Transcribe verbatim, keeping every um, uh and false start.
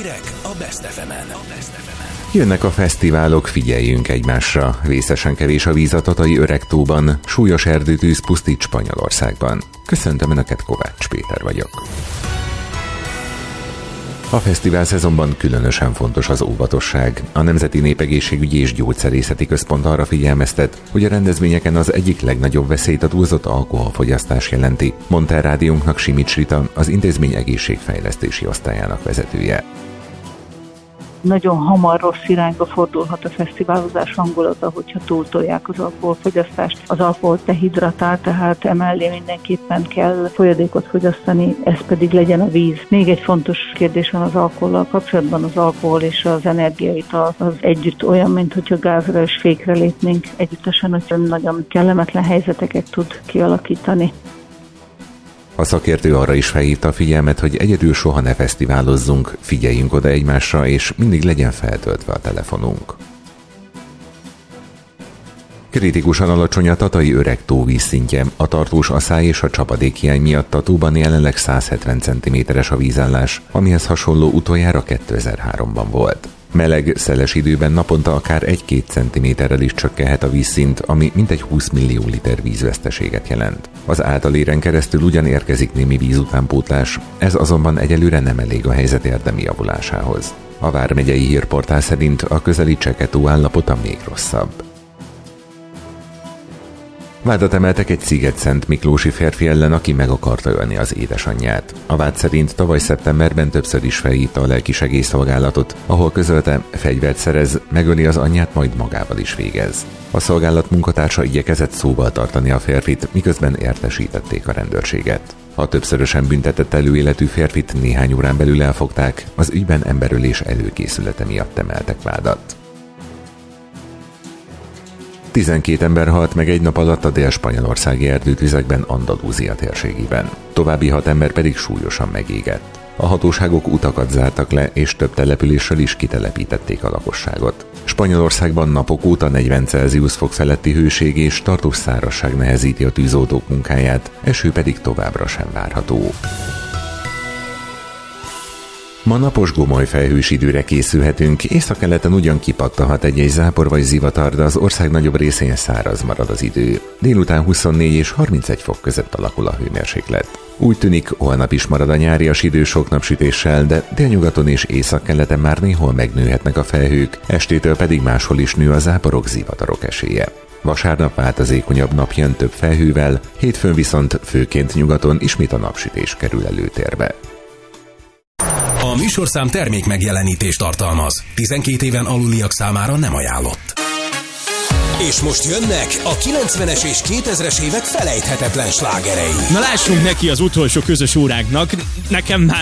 Hírek a Best ef emen. Jönnek a fesztiválok, figyeljünk egymásra. Vészesen kevés a víz a Tatai Öregtóban, súlyos erdőtűz pusztít Spanyolországban. Köszöntöm Önöket, Kovács Péter vagyok. A fesztivál szezonban különösen fontos az óvatosság. A Nemzeti Népegészségügyi és Gyógyszerészeti Központ arra figyelmeztet, hogy a rendezvényeken az egyik legnagyobb veszélyt a túlzott alkoholfogyasztás jelenti, mondta el rádiónknak Simics Rita, az intézmény egészségfejlesztési osztályának vezetője. Nagyon hamar rossz irányba fordulhat a fesztiválozás hangulata, hogyha túltolják az alkoholfogyasztást. Az alkohol dehidratál, tehát emellé mindenképpen kell folyadékot fogyasztani, ez pedig legyen a víz. Még egy fontos kérdés van az alkohollal kapcsolatban, az alkohol és az energiaital az együtt olyan, mint hogyha gázra és fékre lépnénk együttesen, hogy nagyon kellemetlen helyzeteket tud kialakítani. A szakértő arra is felhívta a figyelmet, hogy egyedül soha ne fesztiválozzunk, figyeljünk oda egymásra, és mindig legyen feltöltve a telefonunk. Kritikusan alacsony a Tatai Öregtó vízszintje. A tartós aszály és a csapadékhiány miatt a tóban jelenleg száz hetven centiméteres a vízállás, amihez hasonló utoljára kétezer-háromban volt. Meleg, szeles időben naponta akár egy-két centiméterrel is csökkenhet a vízszint, ami mintegy húsz millió liter vízveszteséget jelent. Az átaléren keresztül ugyan érkezik némi vízutánpótlás, ez azonban egyelőre nem elég a helyzet érdemi javulásához. A Vármegyei Hírportál szerint a közeli Cseke-tó állapota még rosszabb. Vádat emeltek egy Sziget-Szent Miklósi férfi ellen, aki meg akarta ölni az édesanyját. A vád szerint tavaly szeptemberben többször is felhívta a lelkisegélyszolgálatot, ahol közölte, fegyvert szerez, megöli az anyját, majd magával is végez. A szolgálat munkatársa igyekezett szóval tartani a férfit, miközben értesítették a rendőrséget. A többszörösen büntetett előéletű férfit néhány órán belül elfogták, az ügyben emberölés előkészülete miatt emeltek vádat. tizenkét ember halt meg egy nap alatt a dél-spanyolországi erdőtüzekben Andalúzia térségében. További hat ember pedig súlyosan megégett. A hatóságok utakat zártak le, és több településről is kitelepítették a lakosságot. Spanyolországban napok óta negyven Celsius fok feletti hőség és tartós szárazság nehezíti a tűzoltók munkáját, eső pedig továbbra sem várható. Ma napos gomoly felhős időre készülhetünk, északkeleten ugyan kipattanhat egy-egy zápor vagy zivatar, de az ország nagyobb részén száraz marad az idő. Délután huszonnégy és harmincegy fok között alakul a hőmérséklet. Úgy tűnik, holnap is marad a nyárias idő sok napsütéssel, de délnyugaton és északkeleten már néhol megnőhetnek a felhők, estétől pedig máshol is nő a záporok, zivatarok esélye. Vasárnap változékonyabb nap jön több felhővel, hétfőn viszont főként nyugaton ismét a napsütés kerül előtérbe. A műsorszám termék megjelenítést tartalmaz. tizenkét éven aluliak számára nem ajánlott. És most jönnek a kilencvenes és kétezres évek felejthetetlen slágerei. Na lássunk neki az utolsó közös óránknak. Nekem már